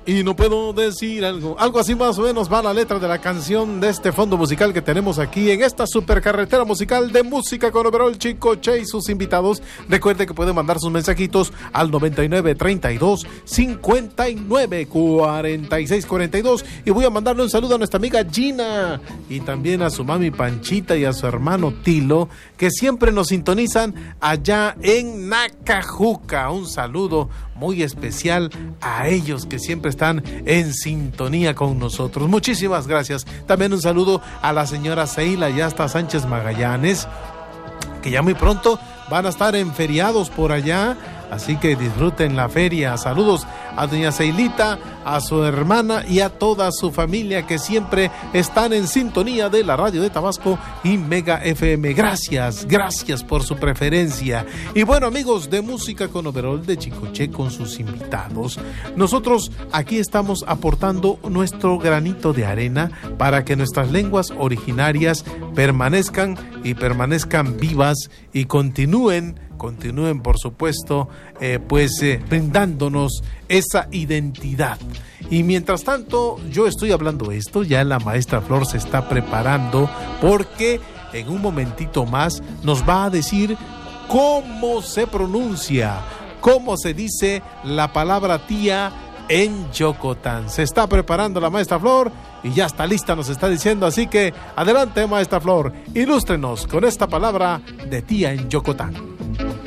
Y no puedo decir algo así más o menos va la letra de la canción de este fondo musical que tenemos aquí en esta supercarretera musical de Música con Overol, Chicoche y sus invitados. Recuerde que pueden mandar sus mensajitos al 99 32 59 46 42 y voy a mandarle un saludo a nuestra amiga Gina y también a su mami Panchita y a su hermano Tilo, que siempre nos sintonizan allá en Nacajuca. Un saludo muy especial a ellos que siempre están en sintonía con nosotros. Muchísimas gracias. También un saludo a la señora Seila y hasta Sánchez Magallanes, que ya muy pronto van a estar en feriados por allá, así que disfruten la feria. Saludos a doña Seilita, a su hermana y a toda su familia que siempre están en sintonía de la radio de Tabasco y Mega FM. Gracias por su preferencia. Y bueno, amigos de Música con Overol de Chicoche con sus invitados, nosotros aquí estamos aportando nuestro granito de arena para que nuestras lenguas originarias permanezcan vivas y continúen por supuesto brindándonos esa identidad. Y mientras tanto yo estoy hablando esto, ya la maestra Flor se está preparando porque en un momentito más nos va a decir cómo se pronuncia, cómo se dice la palabra tía en Yocotán. Se está preparando la maestra Flor y ya está lista, nos está diciendo, así que adelante, maestra Flor, ilústrenos con esta palabra de tía en Yocotán.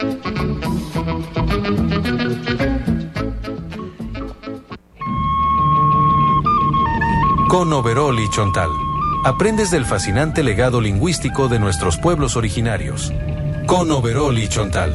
Con Overol y Chontal, aprendes del fascinante legado lingüístico de nuestros pueblos originarios. Con Overol y Chontal.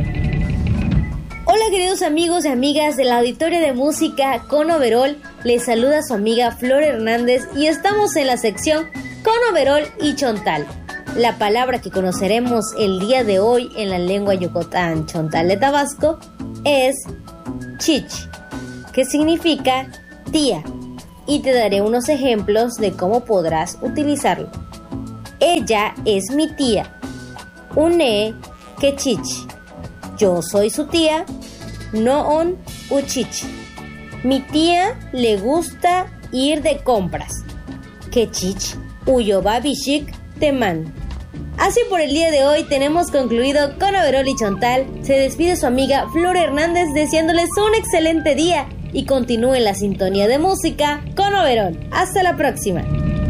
Hola queridos amigos y amigas del auditorio de Música con Overol, les saluda su amiga Flor Hernández y estamos en la sección Con Overol y Chontal. La palabra que conoceremos el día de hoy en la lengua Yocotán Chontal de Tabasco es chich, que significa tía, y te daré unos ejemplos de cómo podrás utilizarlo. Ella es mi tía, une que chich. Yo soy su tía, noon uchich. Mi tía le gusta ir de compras. Que chich, uyo babishik teman. Así por el día de hoy tenemos concluido con Overol y Chontal. Se despide su amiga Flor Hernández deseándoles un excelente día y continúen la sintonía de Música con Overol. Hasta la próxima.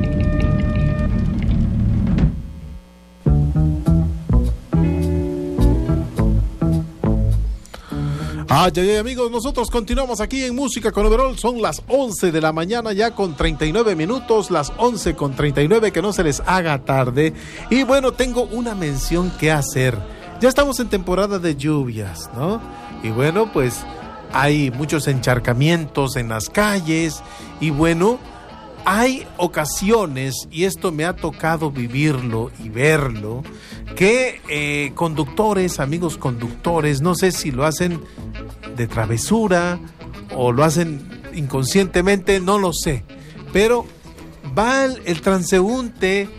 Ay, amigos, nosotros continuamos aquí en Música con Overol. Son las 11 de la mañana ya con 39 minutos, las 11 con 39, que no se les haga tarde. Y bueno, tengo una mención que hacer. Ya estamos en temporada de lluvias, ¿no? Y bueno, pues hay muchos encharcamientos en las calles y bueno, hay ocasiones, y esto me ha tocado vivirlo y verlo, que conductores, amigos conductores, no sé si lo hacen de travesura o lo hacen inconscientemente, no lo sé, pero va el transeúnte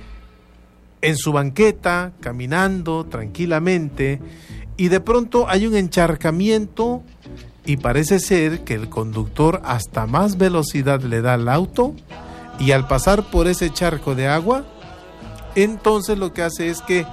en su banqueta, caminando tranquilamente, y de pronto hay un encharcamiento y parece ser que el conductor hasta más velocidad le da al auto, y al pasar por ese charco de agua, entonces lo que hace es que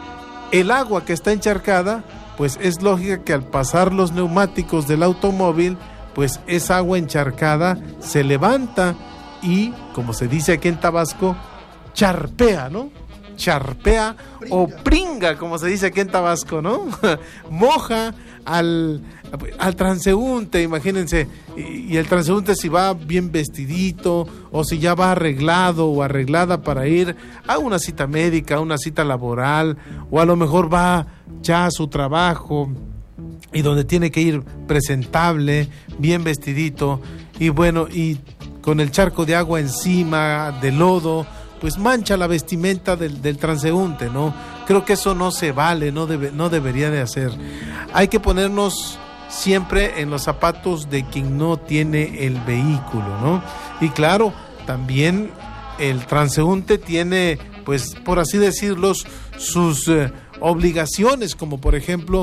el agua que está encharcada, pues es lógica que al pasar los neumáticos del automóvil, pues esa agua encharcada se levanta y, como se dice aquí en Tabasco, charpea, ¿no? Charpea o pringa, como se dice aquí en Tabasco, ¿no? Moja al transeúnte, imagínense, y el transeúnte si va bien vestidito o si ya va arreglado o arreglada para ir a una cita médica, a una cita laboral, o a lo mejor va ya a su trabajo y donde tiene que ir presentable, bien vestidito, y bueno, y con el charco de agua encima, de lodo, pues mancha la vestimenta del transeúnte, ¿no? Creo que eso no se vale, no debería de hacer. Hay que ponernos siempre en los zapatos de quien no tiene el vehículo, ¿no? Y claro, también el transeúnte tiene, pues, por así decirlo, sus obligaciones, como por ejemplo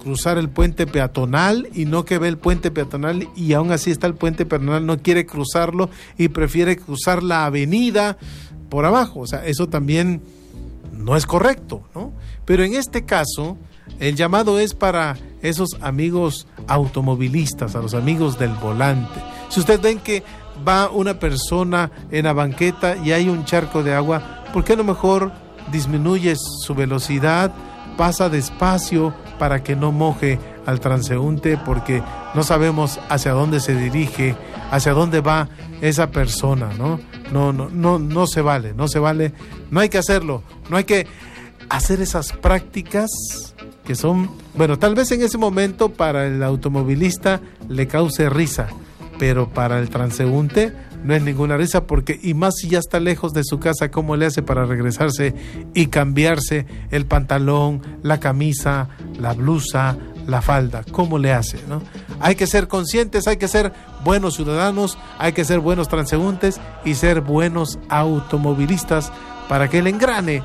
cruzar el puente peatonal y no que ve el puente peatonal y aún así está el puente peatonal, no quiere cruzarlo y prefiere cruzar la avenida por abajo. O sea, eso también no es correcto, ¿no? Pero en este caso, el llamado es para esos amigos automovilistas, a los amigos del volante. Si ustedes ven que va una persona en la banqueta y hay un charco de agua, ¿por qué no mejor disminuye su velocidad, pasa despacio para que no moje al transeúnte? Porque no sabemos hacia dónde se dirige, hacia dónde va esa persona, ¿no? No se vale, no hay que hacerlo, no hay que hacer esas prácticas que son, bueno, tal vez en ese momento para el automovilista le cause risa, pero para el transeúnte no es ninguna risa, porque y más si ya está lejos de su casa, ¿cómo le hace para regresarse y cambiarse el pantalón, la camisa, la blusa, la falda? ¿Cómo le hace, no? Hay que ser conscientes, hay que ser buenos ciudadanos, hay que ser buenos transeúntes y ser buenos automovilistas para que el engrane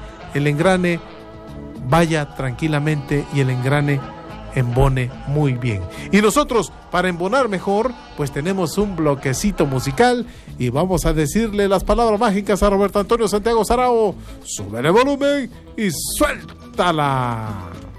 vaya tranquilamente y el engrane embone muy bien. Y nosotros, para embonar mejor, pues tenemos un bloquecito musical y vamos a decirle las palabras mágicas a Roberto Antonio Santiago Sarao. Súbele volumen y suéltala.